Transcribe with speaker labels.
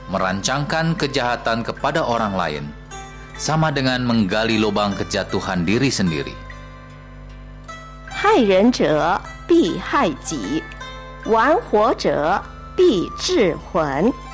Speaker 1: merancangkan kejahatan kepada orang lain, sama dengan menggali lubang kejatuhan diri sendiri.
Speaker 2: 害人者必害己，玩火者必致魂。